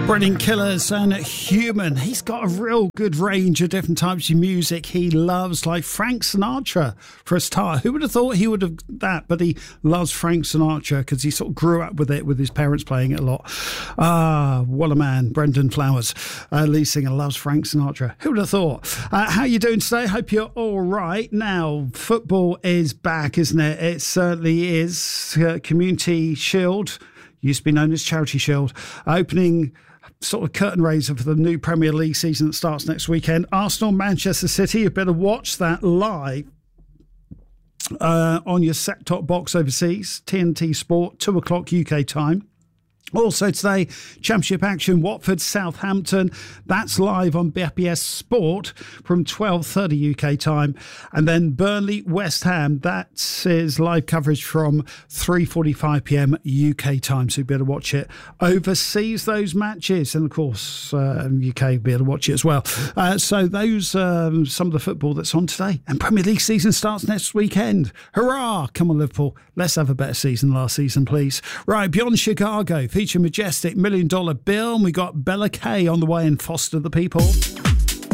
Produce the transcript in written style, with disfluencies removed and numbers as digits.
Brilliant Killers and Human. He's got a real good range of different types of music he loves, like Frank Sinatra for a start. Who would have thought he would have that? But he loves Frank Sinatra because he sort of grew up with it, with his parents playing it a lot. What a man. Brendan Flowers, lead singer, loves Frank Sinatra. Who would have thought? How you doing today? Hope you're all right. Now, football is back, isn't it? It certainly is. Community Shield, used to be known as Charity Shield, opening sort of curtain raiser for the new Premier League season that starts next weekend. Arsenal, Manchester City. You better watch that live on your set-top box overseas. TNT Sport, 2 o'clock UK time. Also today, Championship action, Watford, Southampton. That's live on BPS Sport from 12:30 UK time. And then Burnley, West Ham. That is live coverage from 3:45 PM UK time. So you better watch it overseas, those matches. And of course, UK will be able to watch it as well. So those some of the football that's on today. And Premier League season starts next weekend. Hurrah! Come on, Liverpool. Let's have a better season than last season, please. Right, beyond Chicago, feature Majestic $1 Million Bill, and we got Bella Kay on the way and Foster the People.